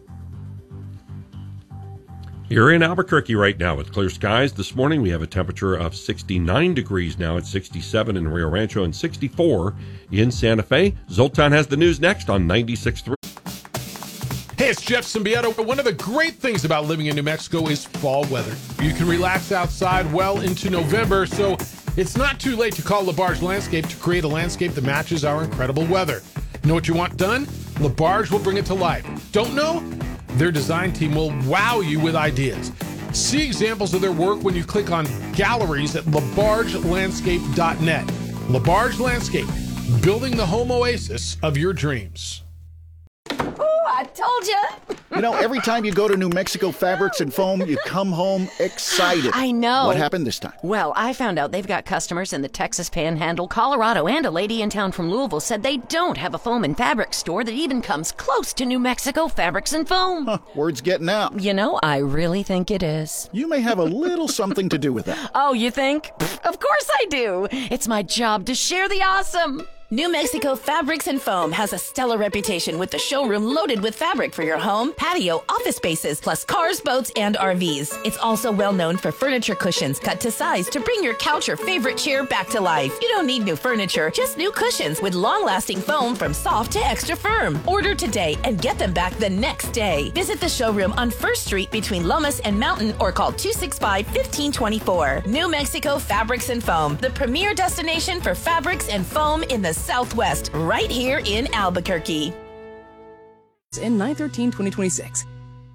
[SPEAKER 1] You're in Albuquerque right now with clear skies. This morning we have a temperature of 69 degrees now at 67 in Rio Rancho and 64 in Santa Fe. Zoltan has the news next on 96.3.
[SPEAKER 15] Hey, it's Jeff Symbieta. One of the great things about living in New Mexico is fall weather. You can relax outside well into November, so it's not too late to call LaBarge Landscape to create a landscape that matches our incredible weather. Know what you want done? LaBarge will bring it to life. Don't know? Their design team will wow you with ideas. See examples of their work when you click on galleries at labargelandscape.net. LaBarge Landscape, building the home oasis of your dreams.
[SPEAKER 19] I told you.
[SPEAKER 17] You know, every time you go to New Mexico Fabrics and Foam, you come home excited.
[SPEAKER 16] I know.
[SPEAKER 17] What happened this time?
[SPEAKER 16] Well, I found out they've got customers in the Texas Panhandle, Colorado, and a lady in town from Louisville said they don't have a foam and fabric store that even comes close to New Mexico Fabrics and Foam.
[SPEAKER 17] Huh, word's getting out.
[SPEAKER 16] You know, I really think it is.
[SPEAKER 17] You may have a little something to do with that.
[SPEAKER 16] Oh, you think? Of course I do. It's my job to share the awesome.
[SPEAKER 19] New Mexico Fabrics and Foam has a stellar reputation with the showroom loaded with fabric for your home, patio, office spaces, plus cars, boats, and RVs. It's also well known for furniture cushions cut to size to bring your couch or favorite chair back to life. You don't need new furniture, just new cushions with long-lasting foam from soft to extra firm. Order today and get them back the next day. Visit the showroom on 1st Street between Lomas and Mountain or call 265-1524. New Mexico Fabrics and Foam, the premier destination for fabrics and foam in the Southwest, right here in Albuquerque.
[SPEAKER 2] In 9/13/2026.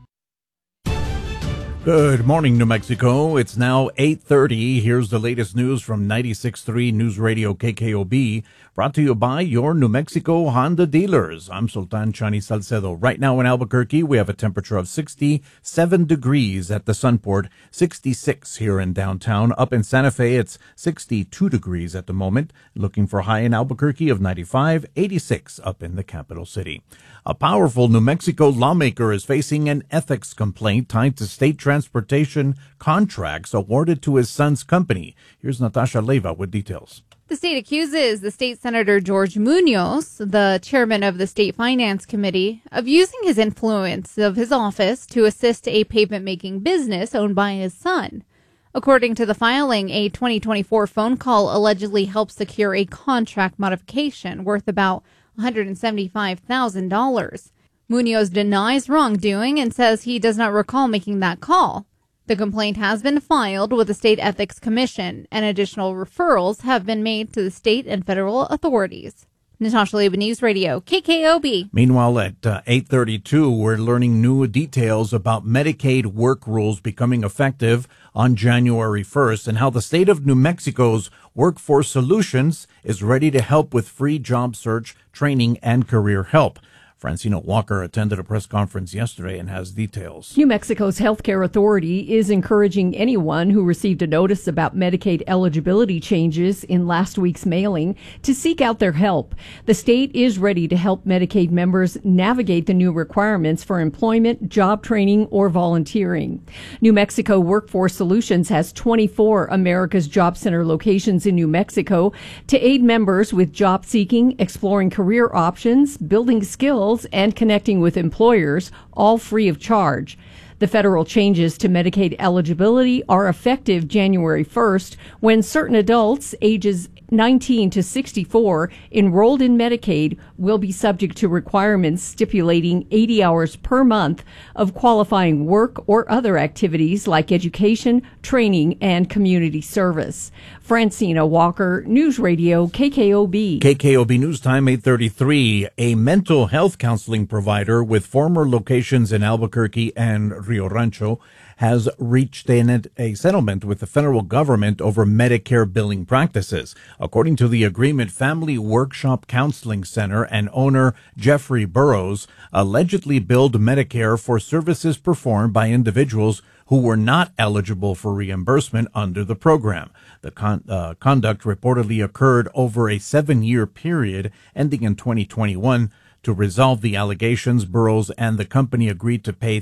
[SPEAKER 24] Good morning, New Mexico. It's now 8:30. Here's the latest news from 96.3 News Radio KKOB, brought to you by your New Mexico Honda dealers. I'm Sultan Chani Salcedo. Right now in Albuquerque, we have a temperature of 67 degrees at the Sunport, 66 here in downtown. Up in Santa Fe, it's 62 degrees at the moment. Looking for high in Albuquerque of 95, 86 up in the capital city. A powerful New Mexico lawmaker is facing an ethics complaint tied to state transportation contracts awarded to his son's company. Here's Natasha Leyva with details.
[SPEAKER 3] The state accuses the state senator George Munoz, the chairman of the State Finance Committee, of using his influence of his office to assist a pavement-making business owned by his son. According to the filing, a 2024 phone call allegedly helped secure a contract modification worth about $175,000. Munoz denies wrongdoing and says he does not recall making that call. The complaint has been filed with the State Ethics Commission, and additional referrals have been made to the state and federal authorities. Natasha Leyva, News Radio, KKOB.
[SPEAKER 24] Meanwhile, at 8:32, we're learning new details about Medicaid work rules becoming effective on January 1st and how the state of New Mexico's Workforce Solutions is ready to help with free job search, training, and career help. Francina Walker attended a press conference yesterday and has details.
[SPEAKER 7] New Mexico's healthcare authority is encouraging anyone who received a notice about Medicaid eligibility changes in last week's mailing to seek out their help. The state is ready to help Medicaid members navigate the new requirements for employment, job training, or volunteering. New Mexico Workforce Solutions has 24 America's Job Center locations in New Mexico to aid members with job seeking, exploring career options, building skills, and connecting with employers, all free of charge. The federal changes to Medicaid eligibility are effective January 1st, when certain adults ages 19 to 64 enrolled in Medicaid will be subject to requirements stipulating 80 hours per month of qualifying work or other activities like education, training, and community service. Francina Walker, News Radio, KKOB.
[SPEAKER 24] KKOB News Time, 8:33. A mental health counseling provider with former locations in Albuquerque and Rio Rancho has reached a settlement with the federal government over Medicare billing practices. According to the agreement, Family Workshop Counseling Center and owner Jeffrey Burrows allegedly billed Medicare for services performed by individuals who were not eligible for reimbursement under the program. The conduct reportedly occurred over a 7-year period ending in 2021. To resolve the allegations, Burrows and the company agreed to pay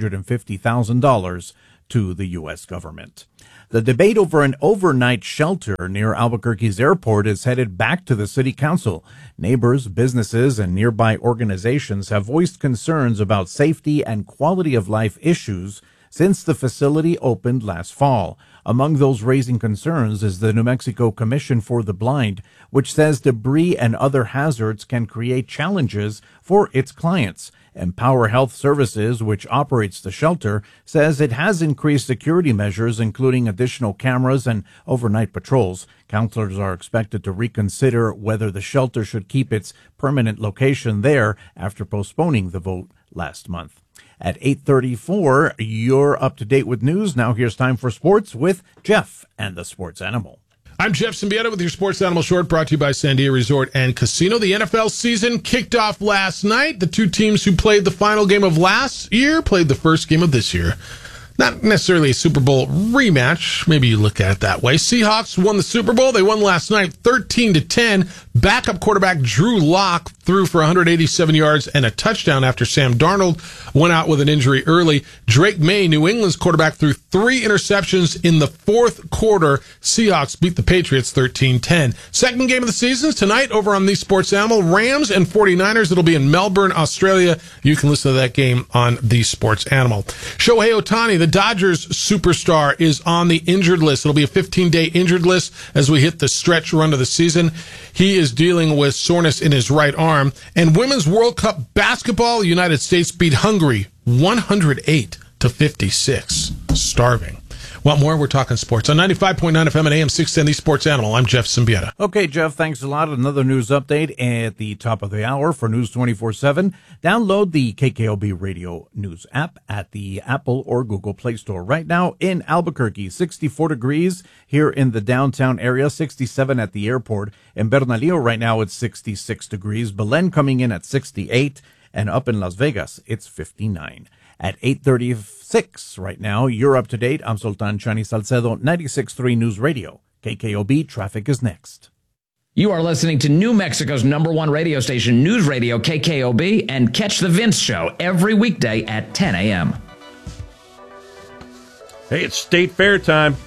[SPEAKER 24] $350,000 to the U.S. government. The debate over an overnight shelter near Albuquerque's airport is headed back to the city council. Neighbors, businesses, and nearby organizations have voiced concerns about safety and quality of life issues since the facility opened last fall. Among those raising concerns is the New Mexico Commission for the Blind, which says debris and other hazards can create challenges for its clients. Empower Health Services, which operates the shelter, says it has increased security measures, including additional cameras and overnight patrols. Counselors are expected to reconsider whether the shelter should keep its permanent location there after postponing the vote last month. At 8:34, you're up to date with news. Now here's time for sports with Jeff and the Sports Animal.
[SPEAKER 15] I'm Jeff Symbieta with your Sports Animal Short, brought to you by Sandia Resort and Casino. The NFL season kicked off last night. The two teams who played the final game of last year played the first game of this year. Not necessarily a Super Bowl rematch. Maybe you look at it that way. Seahawks won the Super Bowl. They won last night 13-10. Backup quarterback Drew Lock threw for 187 yards and a touchdown after Sam Darnold went out with an injury early. Drake May, New England's quarterback, threw 3 interceptions in the fourth quarter. Seahawks beat the Patriots 13-10. Second game of the season is tonight over on the Sports Animal. Rams and 49ers. It'll be in Melbourne, Australia. You can listen to that game on the Sports Animal. Shohei Ohtani, the Dodgers superstar, is on the injured list. It'll be a 15-day injured list as we hit the stretch run of the season. He is dealing with soreness in his right arm. And Women's World Cup basketball, the United States beat Hungary 108-56. Starving. Want more? We're talking sports on 95.9 FM and AM 610, the Sports Animal. I'm Jeff Symbieta.
[SPEAKER 24] Okay, Jeff, thanks a lot. Another news update at the top of the hour for News 24/7. Download the KKOB Radio News app at the Apple or Google Play Store. Right now in Albuquerque, 64 degrees here in the downtown area, 67 at the airport. In Bernalillo right now it's 66 degrees. Belen coming in at 68, and up in Las Vegas it's 59. At 8:36 right now, you're up to date. I'm Sultan Chani Salcedo, 96.3 News Radio. KKOB, traffic is next.
[SPEAKER 20] You are listening to New Mexico's #1 radio station, News Radio KKOB, and catch the Vince Show every weekday at 10 a.m.
[SPEAKER 1] Hey, it's State Fair time.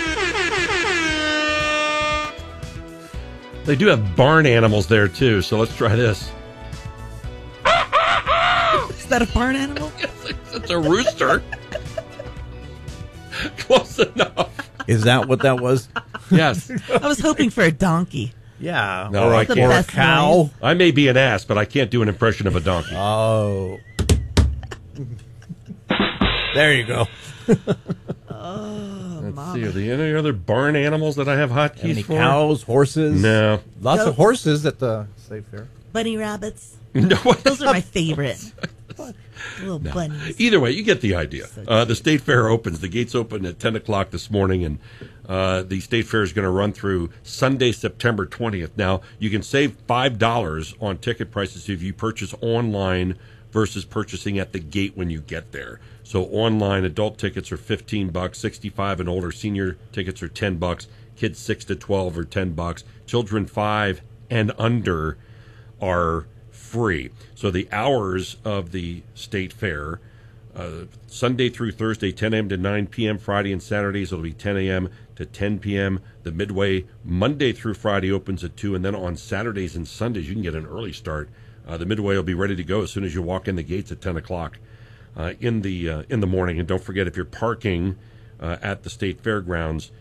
[SPEAKER 1] They do have barn animals there, too, so let's try this.
[SPEAKER 4] Is that a barn animal?
[SPEAKER 1] It's a rooster. Close enough.
[SPEAKER 24] Is that what that was?
[SPEAKER 1] Yes.
[SPEAKER 4] I was hoping for a donkey.
[SPEAKER 24] Yeah.
[SPEAKER 1] No, I can't.
[SPEAKER 24] Or a cow.
[SPEAKER 4] Noise.
[SPEAKER 1] I may be an ass, but I can't do an impression of a donkey.
[SPEAKER 24] Oh. There you go.
[SPEAKER 1] Let's see. Are there any other barn animals that I have hotkeys
[SPEAKER 24] Any
[SPEAKER 1] for?
[SPEAKER 24] cows, horses?
[SPEAKER 1] No.
[SPEAKER 24] Lots of
[SPEAKER 4] Goats.
[SPEAKER 24] horses at the State Fair.
[SPEAKER 4] Bunny rabbits.
[SPEAKER 1] No.
[SPEAKER 4] Those are my favorite. Little bunnies.
[SPEAKER 1] Either way, you get the idea. The State Fair opens. The gates open at 10 o'clock this morning, and the State Fair is going to run through Sunday, September 20th. Now, you can save $5 on ticket prices if you purchase online versus purchasing at the gate when you get there. So online, adult tickets are $15, 65 and older. Senior tickets are $10. Kids 6 to 12 are $10. Children 5 and under are free. So the hours of the State Fair, Sunday through Thursday, 10 a.m. to 9 p.m. Friday and Saturdays, it'll be 10 a.m. to 10 p.m. The Midway, Monday through Friday, opens at 2. And then on Saturdays and Sundays, you can get an early start. The Midway will be ready to go as soon as you walk in the gates at 10 o'clock in the morning. And don't forget, if you're parking at the State Fairgrounds,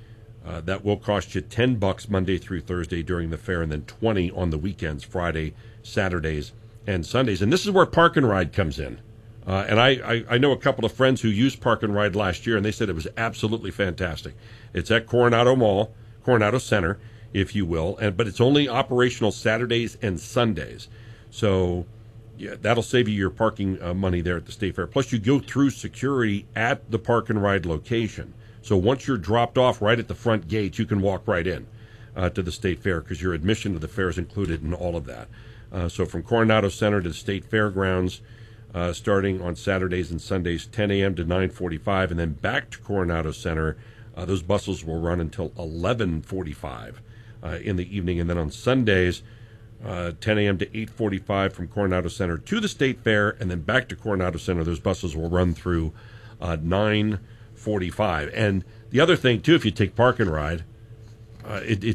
[SPEAKER 1] That will cost you $10 Monday through Thursday during the fair, and then $20 on the weekends, Friday, Saturdays, and Sundays. And this is where Park and Ride comes in. And I know a couple of friends who used Park and Ride last year, and they said it was absolutely fantastic. It's at Coronado Mall, Coronado Center, if you will, but it's only operational Saturdays and Sundays. So yeah, that'll save you your parking money there at the State Fair. Plus, you go through security at the Park and Ride location. So once you're dropped off right at the front gate, you can walk right in to the State Fair because your admission to the fair is included in all of that. So from Coronado Center to the State Fairgrounds, starting on Saturdays and Sundays, 10 a.m. to 9:45, and then back to Coronado Center. Those buses will run until 11:45 in the evening, and then on Sundays, 10 a.m. to 8:45 from Coronado Center to the State Fair, and then back to Coronado Center. Those buses will run through 9:45. And the other thing, too, if you take Park and Ride,